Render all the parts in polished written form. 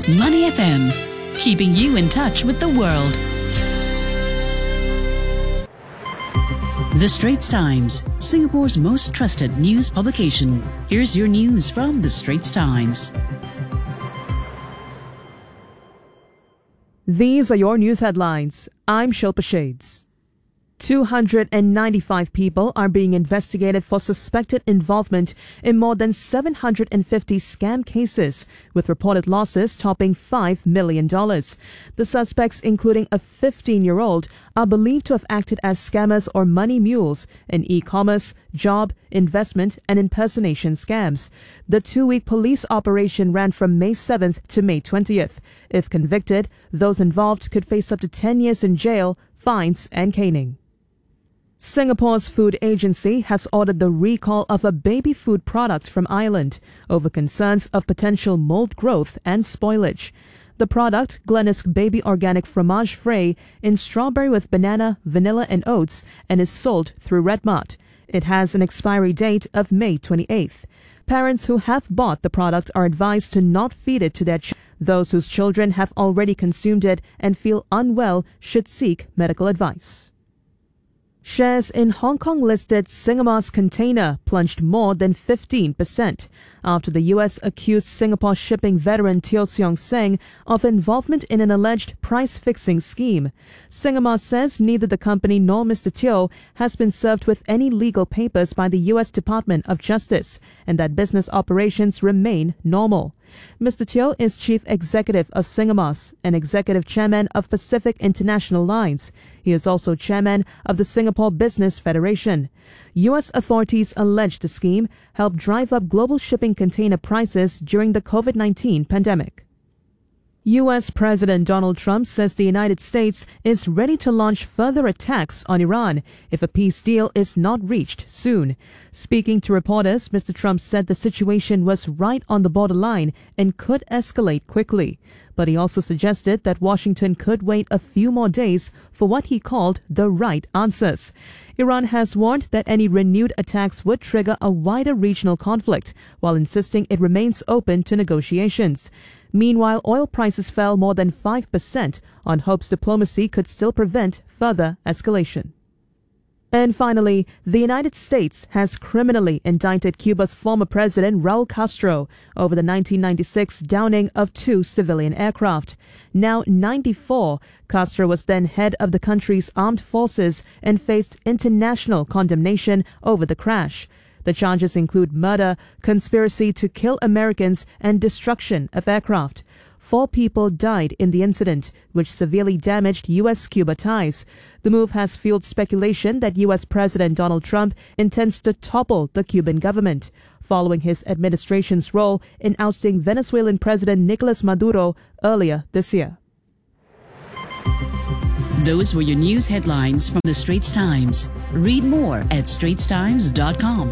Money FM, keeping you in touch with the world. The Straits Times, Singapore's most trusted news publication. Here's your news from The Straits Times. These are your news headlines. I'm Shilpa Shades. 295 people are being investigated for suspected involvement in more than 750 scam cases, with reported losses topping $5 million. The suspects, including a 15-year-old, are believed to have acted as scammers or money mules in e-commerce, job, investment, and impersonation scams. The 2-week police operation ran from May 7th to May 20th. If convicted, those involved could face up to 10 years in jail, fines, and caning. Singapore's food agency has ordered the recall of a baby food product from Ireland over concerns of potential mold growth and spoilage. The product, Glenisque Baby Organic Fromage Frais, in strawberry with banana, vanilla and oats, and is sold through Redmart. It has an expiry date of May 28th. Parents who have bought the product are advised to not feed it to their children. Those whose children have already consumed it and feel unwell should seek medical advice. Shares in Hong Kong-listed Singamars Container plunged more than 15% after the U.S. accused Singapore shipping veteran Teo Seong Seng of involvement in an alleged price-fixing scheme. Singamar says neither the company nor Mr. Teo has been served with any legal papers by the U.S. Department of Justice, and that business operations remain normal. Mr. Teo is Chief Executive of Singamars and Executive Chairman of Pacific International Lines. He is also Chairman of the Singapore Business Federation. U.S. authorities allege the scheme helped drive up global shipping container prices during the COVID-19 pandemic. U.S. President Donald Trump says the United States is ready to launch further attacks on Iran if a peace deal is not reached soon. Speaking to reporters, Mr. Trump said the situation was right on the borderline and could escalate quickly. But he also suggested that Washington could wait a few more days for what he called the right answers. Iran has warned that any renewed attacks would trigger a wider regional conflict, while insisting it remains open to negotiations. Meanwhile, oil prices fell more than 5% on hopes diplomacy could still prevent further escalation. And finally, the United States has criminally indicted Cuba's former president Raul Castro over the 1996 downing of 2 civilian aircraft. Now 94, Castro was then head of the country's armed forces and faced international condemnation over the crash. The charges include murder, conspiracy to kill Americans, and destruction of aircraft. 4 people died in the incident, which severely damaged U.S.-Cuba ties. The move has fueled speculation that U.S. President Donald Trump intends to topple the Cuban government, following his administration's role in ousting Venezuelan President Nicolas Maduro earlier this year. Those were your news headlines from The Straits Times. Read more at straitstimes.com.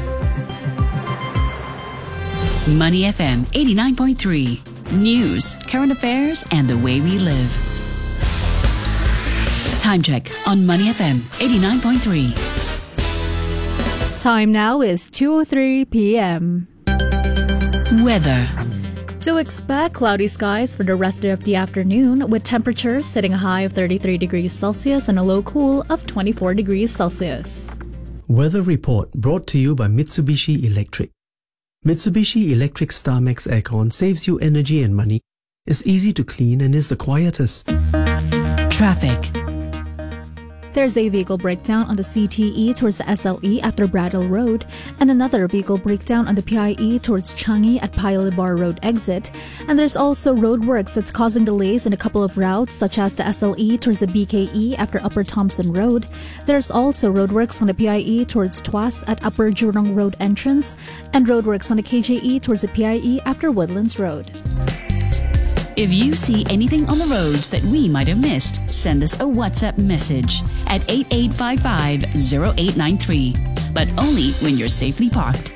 Money FM 89.3. News, current affairs, and the way we live. Time check on Money FM 89.3. Time now is 2:03 p.m. Weather. To expect cloudy skies for the rest of the afternoon, with temperatures hitting a high of 33 degrees Celsius and a low cool of 24 degrees Celsius. Weather report brought to you by Mitsubishi Electric. Mitsubishi Electric StarMax Aircon saves you energy and money, is easy to clean, and is the quietest. Traffic. There's a vehicle breakdown on the CTE towards the SLE after Bradwell Road, and another vehicle breakdown on the PIE towards Changi at Paya Lebar Road exit. And there's also roadworks that's causing delays in a couple of routes, such as the SLE towards the BKE after Upper Thompson Road. There's also roadworks on the PIE towards Tuas at Upper Jurong Road entrance, and roadworks on the KJE towards the PIE after Woodlands Road. If you see anything on the roads that we might have missed, send us a WhatsApp message at 8855-0893, but only when you're safely parked.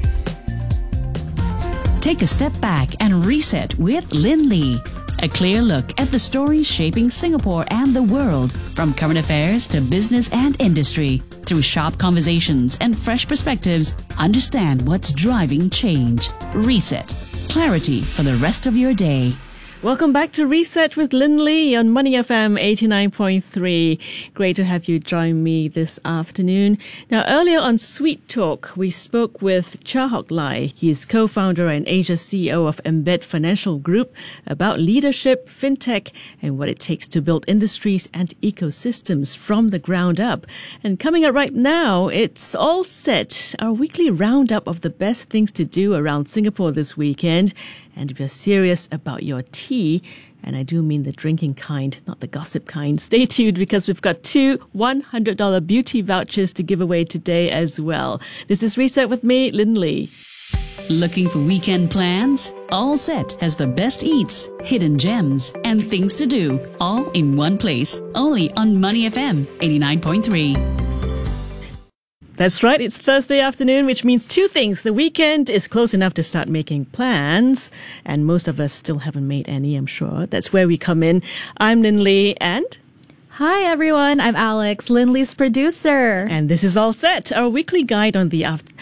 Take a step back and reset with Lin Lee. A clear look at the stories shaping Singapore and the world, from current affairs to business and industry. Through sharp conversations and fresh perspectives, understand what's driving change. Reset. Clarity for the rest of your day. Welcome back to Reset with Lin Lee on Money FM 89.3. Great to have you join me this afternoon. Now, earlier on Sweet Talk, we spoke with Cha Hock Lai. He is co-founder and Asia CEO of Embed Financial Group about leadership, fintech, and what it takes to build industries and ecosystems from the ground up. And coming up right now, it's All Set, our weekly roundup of the best things to do around Singapore this weekend. And if you're serious about your tea, and I do mean the drinking kind, not the gossip kind, stay tuned because we've got 2 $100 beauty vouchers to give away today as well. This is Reset with me, Lin Lee. Looking for weekend plans? All Set has the best eats, hidden gems, and things to do, all in one place, only on Money FM 89.3. That's right, it's Thursday afternoon, which means 2 things. The weekend is close enough to start making plans, and most of us still haven't made any, I'm sure. That's where we come in. I'm Lin Lee, and... Hi everyone, I'm Alex, Lin Lee's producer. And this is All Set, our weekly guide on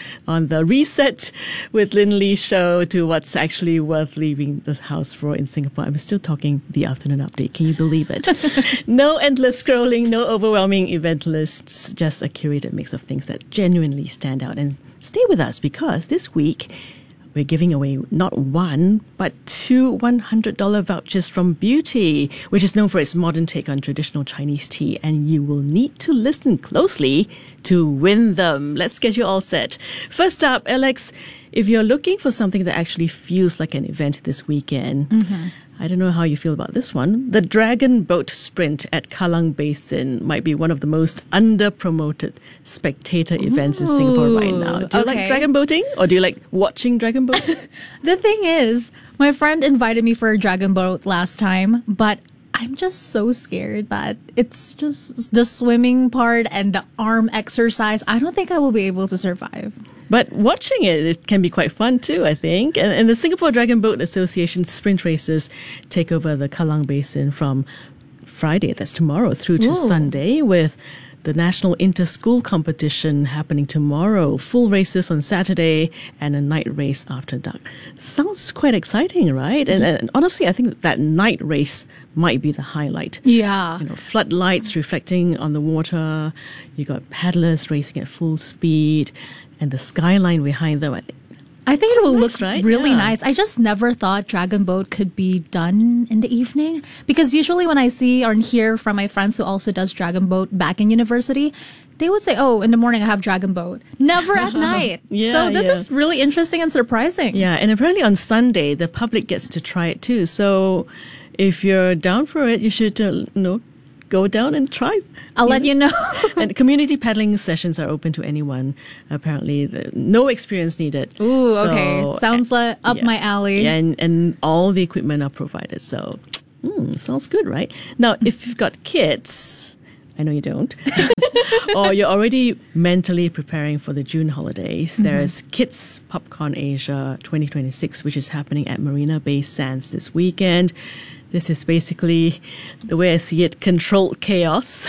the Reset with Lin Lee show to what's actually worth leaving the house for in Singapore. I'm still talking the afternoon update. Can you believe it? No endless scrolling, no overwhelming event lists, just a curated mix of things that genuinely stand out. And stay with us because this week we're giving away not 1, but 2 $100 vouchers from Beauty, which is known for its modern take on traditional Chinese tea. And you will need to listen closely to win them. Let's get you all set. First up, Alex, if you're looking for something that actually feels like an event this weekend, I don't know how you feel about this one. The Dragon Boat Sprint at Kallang Basin might be one of the most under-promoted spectator events in Singapore right now. Do you like dragon boating or do you like watching dragon boat? The thing is, my friend invited me for a dragon boat last time, but I'm just so scared that it's just the swimming part and the arm exercise. I don't think I will be able to survive. But watching it can be quite fun too, I think. And the Singapore Dragon Boat Association sprint races take over the Kallang Basin from Friday, that's tomorrow, through to Sunday, with the National Inter-School Competition happening tomorrow, full races on Saturday, and a night race after dark. Sounds quite exciting, right? And honestly, I think that night race might be the highlight. Yeah. You know, floodlights reflecting on the water. You got paddlers racing at full speed, and the skyline behind them. I think it will look right? really nice. I just never thought Dragon Boat could be done in the evening because usually when I see or hear from my friends who also does Dragon Boat back in university, they would say, oh, in the morning I have Dragon Boat. Never at night. So this is really interesting and surprising. Yeah, and apparently on Sunday, the public gets to try it too. So if you're down for it, you should, go down and try. I'll let you know. And community paddling sessions are open to anyone. Apparently, no experience needed. Ooh, okay. Sounds like up my alley. Yeah, and all the equipment are provided. So, sounds good, right? Now, if you've got kids, I know you don't, or you're already mentally preparing for the June holidays, there's Kids Popcorn Asia 2026, which is happening at Marina Bay Sands this weekend. This is basically, the way I see it, controlled chaos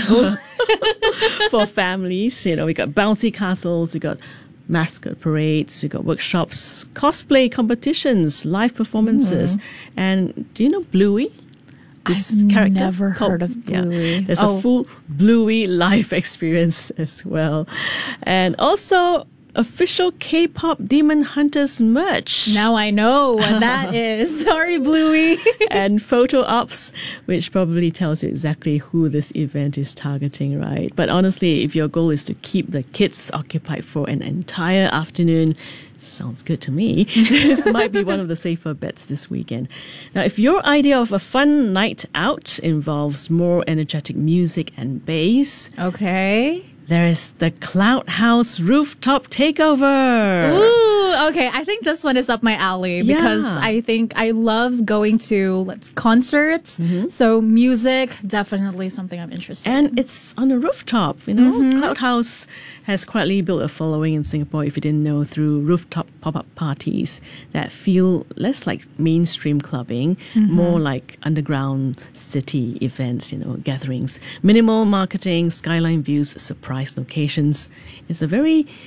for families. You know, we got bouncy castles, we got mascot parades, we got workshops, cosplay competitions, live performances. And do you know Bluey? This I've never heard of Bluey. Yeah, there's a full Bluey live experience as well. And also official K-pop Demon Hunters merch. Now I know what that is. Sorry, Bluey. And photo ops, which probably tells you exactly who this event is targeting, right? But honestly, if your goal is to keep the kids occupied for an entire afternoon, sounds good to me. This might be one of the safer bets this weekend. Now, if your idea of a fun night out involves more energetic music and bass, okay, there is the Cloud House Rooftop Takeover. Ooh, okay. I think this one is up my alley because I think I love going to concerts. So music, definitely something I'm interested in. And it's on a rooftop, you know. Cloud House has quietly built a following in Singapore, if you didn't know, through rooftop pop-up parties that feel less like mainstream clubbing, more like underground city events, gatherings. Minimal marketing, skyline views, surprise locations. It's a very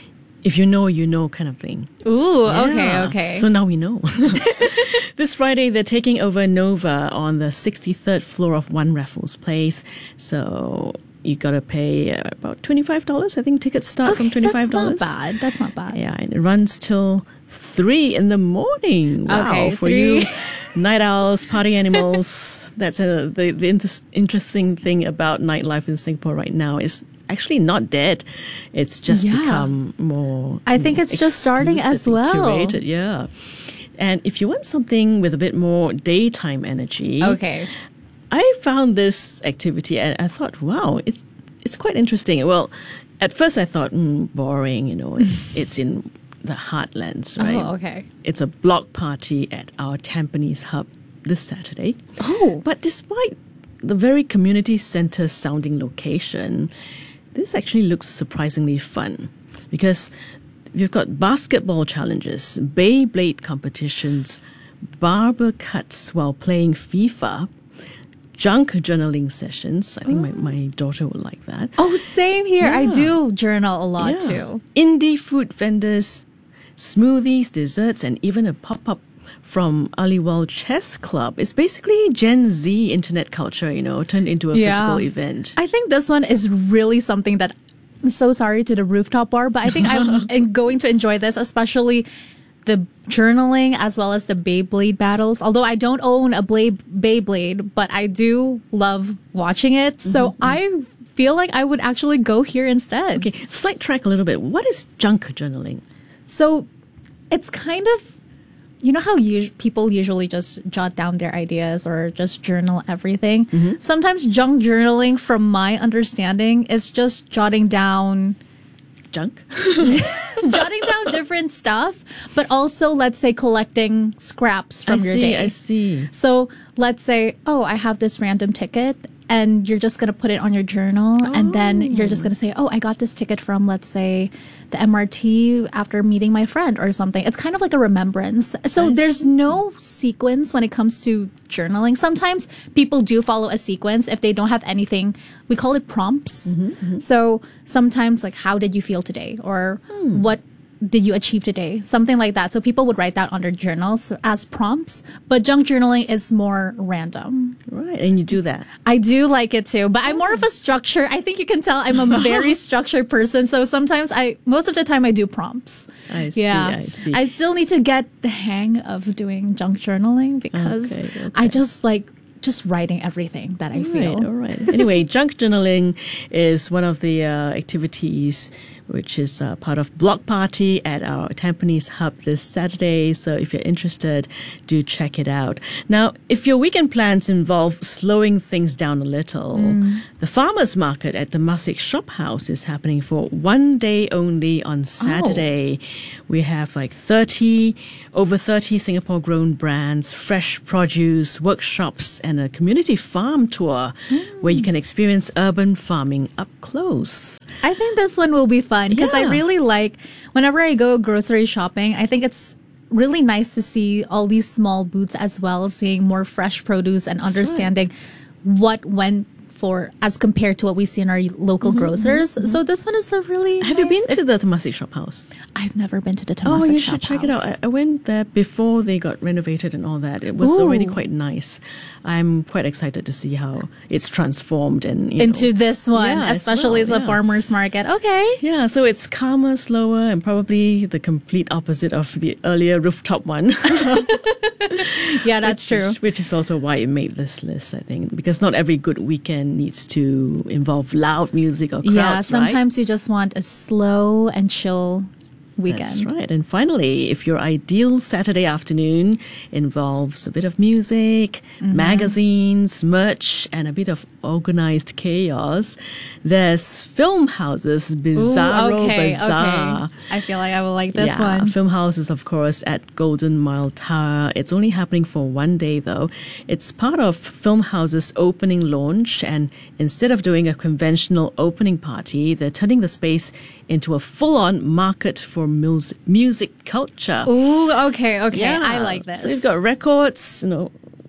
if you know, you know kind of thing. Ooh, Yeah. okay. So now we know. This Friday, they're taking over Nova on the 63rd floor of One Raffles Place. So you got to pay about $25. I think tickets start from $25. That's not bad. That's not bad. Yeah, and it runs till 3 in the morning. Wow, Okay, for 3. you night owls, party animals. That's the interesting thing about nightlife in Singapore right now is actually not dead. It's just Yeah. become more. I think it's just starting as exclusively well. Curated, yeah. And if you want something with a bit more daytime energy, Okay. I found this activity and I thought, wow, it's quite interesting. Well, at first I thought, boring, it's in the heartlands, right? Oh, okay. It's a block party at our Tampines hub this Saturday. Oh. But despite the very community center sounding location, this actually looks surprisingly fun because we've got basketball challenges, Beyblade competitions, barber cuts while playing FIFA, junk journaling sessions. I think my daughter would like that. Oh, same here. I Yeah. do journal a lot Yeah. too. Indie food vendors, smoothies, desserts, and even a pop-up from Aliwal Chess Club. It's basically Gen Z internet culture, turned into a physical event. I think this one is really something that I'm so sorry to the rooftop bar, but I think I'm going to enjoy this, especially the journaling as well as the Beyblade battles. Although I don't own a Beyblade, but I do love watching it. So I feel like I would actually go here instead. Okay, slight track a little bit. What is junk journaling? So it's kind of, you know how people usually just jot down their ideas or just journal everything? Sometimes junk journaling, from my understanding, is just jotting down Junk? different stuff, but also, let's say, collecting scraps from your day. I see. So let's say, oh, I have this random ticket, and you're just going to put it on your journal, and then you're just going to say, oh, I got this ticket from, let's say, the MRT after meeting my friend or something. It's kind of like a remembrance. So there's no sequence when it comes to journaling. Sometimes people do follow a sequence if they don't have anything. We call it prompts. So sometimes, like, how did you feel today? Or what did you achieve today? Something like that. So people would write that on their journals as prompts, but junk journaling is more random. Right, and you do that. I do like it too, but I'm more of a structure. I think you can tell I'm a very structured person. So sometimes most of the time I do prompts. I see, I see. I still need to get the hang of doing junk journaling because Okay. I just like just writing everything that I feel. All right. Anyway, junk journaling is one of the activities which is part of Block Party at our Tampines hub this Saturday. So if you're interested, do check it out. Now, if your weekend plans involve slowing things down a little, the farmers market at the Temasek Shop House is happening for one day only on Saturday. We have like over 30 Singapore-grown brands, fresh produce, workshops, and a community farm tour where you can experience urban farming up close. I think this one will be fun because I Yeah. really like, whenever I go grocery shopping, I think it's really nice to see all these small booths as well, seeing more fresh produce and understanding what went for as compared to what we see in our local grocers. So this one is a really Have you nice- been to the Temasek Shop House? I've never been to the Oh, Temasek you Shop should check it out. House. I went there before they got renovated and all that. It was already Ooh. quite nice. I'm quite excited to see how it's transformed and Into this one, Yeah, as especially well, as a yeah. farmer's market. Okay. Yeah, so it's calmer, slower, and probably the complete opposite of the earlier rooftop one. Yeah, that's true. Which is also why it made this list, I think, because not every good weekend needs to involve loud music or crowds, Yeah, right? sometimes you just want a slow and chill weekend. That's right. And finally, if your ideal Saturday afternoon involves a bit of music, magazines, merch, and a bit of organized chaos, there's Film House's Bizarro Bazaar. Okay. I feel like I will like this one. Film House is, of course, at Golden Mile Tower. It's only happening for one day, though. It's part of Film House's opening launch, and instead of doing a conventional opening party, they're turning the space into a full-on market for music culture. Ooh, okay. Yeah. I like this. So you've got records,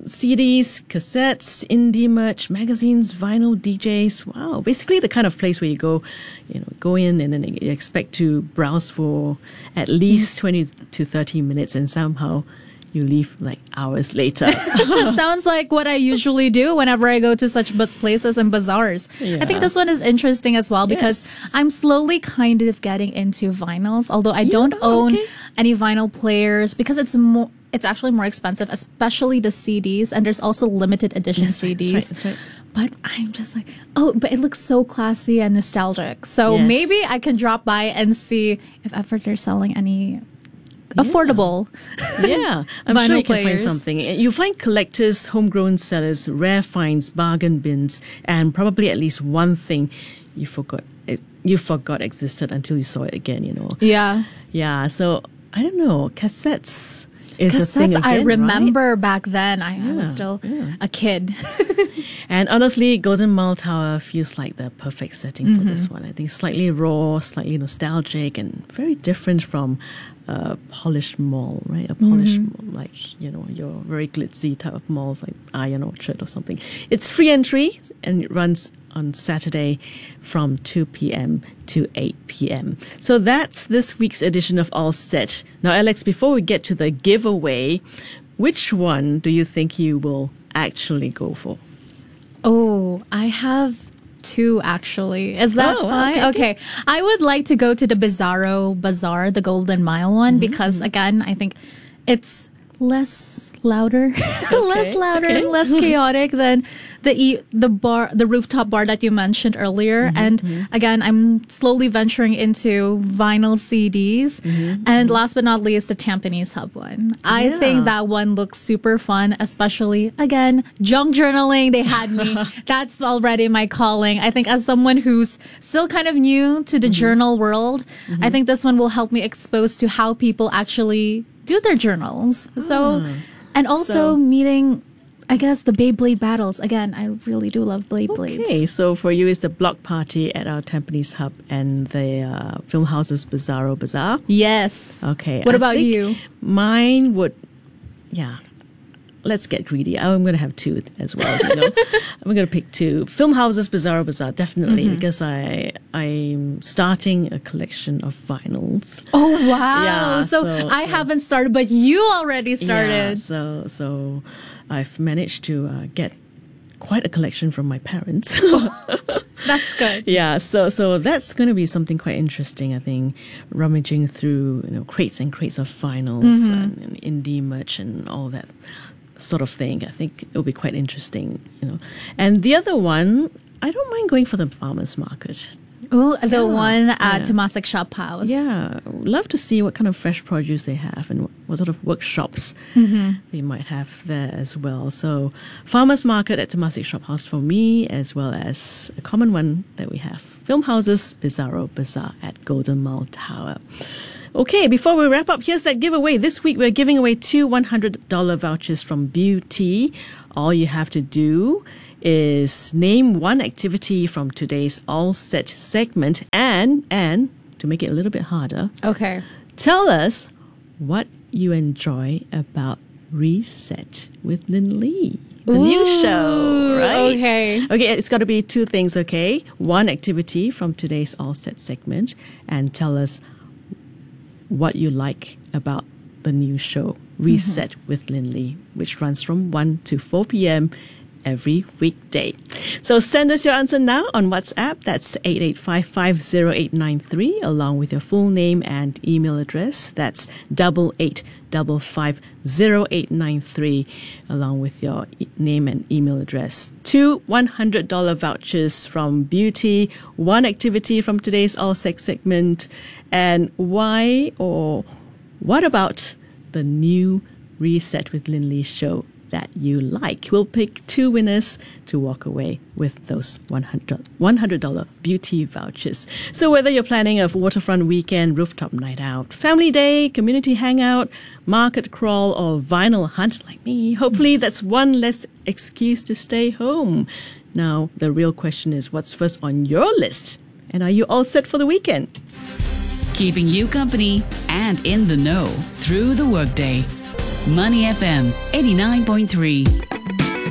CDs, cassettes, indie merch, magazines, vinyl, DJs. Wow, basically the kind of place where you go in and then you expect to browse for at least 20 to 30 minutes, and somehow you leave like hours later. Sounds like what I usually do whenever I go to such places and bazaars. Yeah. I think this one is interesting as well because Yes. I'm slowly kind of getting into vinyls, although I don't own any vinyl players because it's actually more expensive, especially the CDs, and there's also limited edition CDs. That's right. But I'm just like, but it looks so classy and nostalgic. So Yes. maybe I can drop by and see if ever they're selling any affordable. Yeah, I'm Vinyl sure you can find players. something. You find collectors, homegrown sellers, rare finds, bargain bins, and probably at least one thing you forgot existed until you saw it again, Yeah. Yeah, so I don't know, cassettes is a thing Cassettes, again, I right? remember back then. I was Yeah, still yeah. a kid. And honestly, Golden Mile Tower feels like the perfect setting for this one. I think slightly raw, slightly nostalgic, and very different from a polished mall, right? A polished mall, like, your very glitzy type of malls like Iron Orchard or something. It's free entry and it runs on Saturday from 2 p.m. to 8 p.m. So that's this week's edition of All Set. Now, Alex, before we get to the giveaway, which one do you think you will actually go for? Oh, I have two actually. Is that Oh, fine? Okay. I would like to go to the Bizarro Bazaar, the Golden Mile one, because again, I think it's less louder, and less chaotic than the rooftop bar that you mentioned earlier. And again, I'm slowly venturing into vinyl CDs. And last but not least, the Tampines Hub one. I think that one looks super fun, especially again, junk journaling. They had me. That's already my calling. I think as someone who's still kind of new to the journal world, I think this one will help me expose to how people actually do their journals. So, and also meeting, I guess, the Beyblade battles. Again, I really do love Beyblades. Okay, so for you, it's the block party at our Tampines Hub and the Film Houses Bizarro Bazaar. Yes. Okay. What I about think you? Mine would, let's get greedy. I'm going to have two as well. I'm going to pick two. Film Houses Bizarro Bazaar, definitely, because I'm starting a collection of vinyls. Oh, wow. Yeah, so I haven't started, but you already started. Yeah, so I've managed to get quite a collection from my parents. That's good. Yeah, so that's going to be something quite interesting, I think, rummaging through crates and crates of vinyls and indie merch and all that sort of thing. I think it'll be quite interesting, And the other one, I don't mind going for the farmers market. Oh, the one at Temasek Shop House. Yeah, love to see what kind of fresh produce they have and what sort of workshops they might have there as well. So, farmers market at Temasek Shop House for me, as well as a common one that we have, Film Houses Bizarro Bazaar at Golden Mile Tower. Okay, before we wrap up, here's that giveaway. This week we're giving away 2 $100 vouchers from Beauty. All you have to do is name one activity from today's All Set segment and to make it a little bit harder, Okay. tell us what you enjoy about Reset with Lynn Lee. The new show, right? Okay. Okay, it's got to be two things, okay? One activity from today's All Set segment and tell us what you like about the new show, Reset with Lynn Lee, which runs from 1 to 4 p.m. every weekday. So send us your answer now on WhatsApp. That's 88550893, along with your full name and email address. That's 88550893, along with your name and email address. 2 $100 vouchers from Beauty, one activity from today's All Sex segment, and why or what about the new Reset with Lynn Lee show that you like. We'll pick two winners to walk away with those $100 Beauty vouchers. So whether you're planning a waterfront weekend, rooftop night out, family day, community hangout, market crawl, or vinyl hunt like me, hopefully that's one less excuse to stay home. Now, the real question is, what's first on your list? And are you all set for the weekend? Keeping you company and in the know through the workday. Money FM 89.3.